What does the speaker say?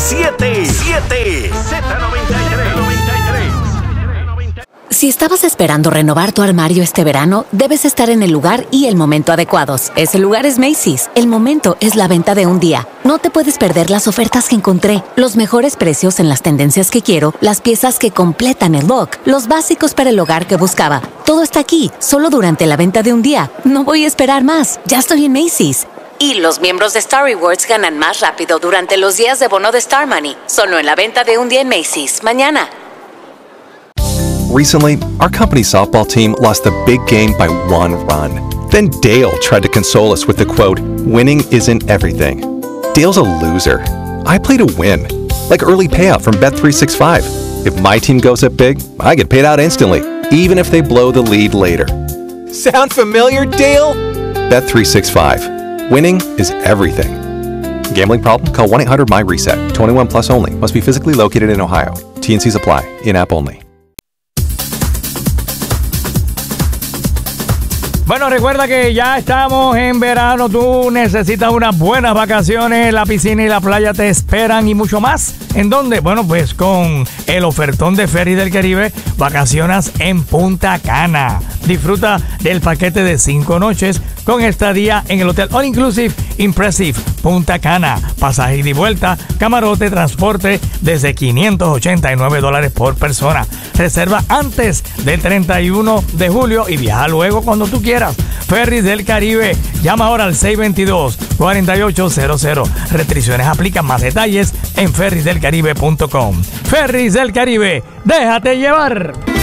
7. Z93. Si estabas esperando renovar tu armario este verano, debes estar en el lugar y el momento adecuados. Ese lugar es Macy's. El momento es la venta de un día. No te puedes perder las ofertas que encontré, los mejores precios en las tendencias que quiero, las piezas que completan el look, los básicos para el hogar que buscaba. Todo está aquí, solo durante la venta de un día. No voy a esperar más. Ya estoy en Macy's. Y los miembros de Star Rewards ganan más rápido durante los días de bono de Star Money. Solo en la venta de un día en Macy's. Mañana. Recently, our company's softball team lost the big game by 1 run. Then Dale tried to console us with the quote, "Winning isn't everything." Dale's a loser. I play to win, like early payout from Bet365. If my team goes up big, I get paid out instantly, even if they blow the lead later. Sound familiar, Dale? Bet365. Winning is everything. Gambling problem? Call 1-800-MY-RESET. 21 plus only. Must be physically located in Ohio. T&Cs apply. In-app only. Bueno, recuerda que ya estamos en verano. Tú necesitas unas buenas vacaciones. La piscina y la playa te esperan y mucho más. ¿En dónde? Bueno, pues con el ofertón de Ferries del Caribe, vacaciones en Punta Cana. Disfruta del paquete de 5 noches con estadía en el Hotel All Inclusive Impressive Punta Cana. Pasaje ida y vuelta, camarote, transporte desde $589 por persona. Reserva antes del 31 de julio y viaja luego cuando tú quieras. Ferries del Caribe. Llama ahora al 622-4800. Restricciones aplican. Más detalles en ferriesdelcaribe.com. Ferries del Caribe. Déjate llevar.